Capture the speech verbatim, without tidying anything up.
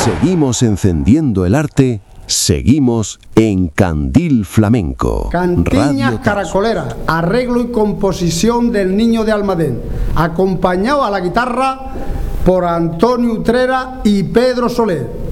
Seguimos encendiendo el arte, seguimos en Candil Flamenco. Cantiñas Caracoleras, arreglo y composición del Niño de Almadén, acompañado a la guitarra por Antonio Utrera y Pedro Soler.